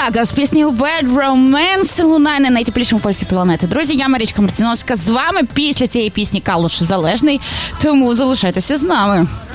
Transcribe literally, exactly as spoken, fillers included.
Гага з піснею Bad Romance лунає на найтеплішому пульсі планети. Друзі, я Марічка Марціновська з вами після цієї пісні Калуш Залежний, тому залишайтеся з нами.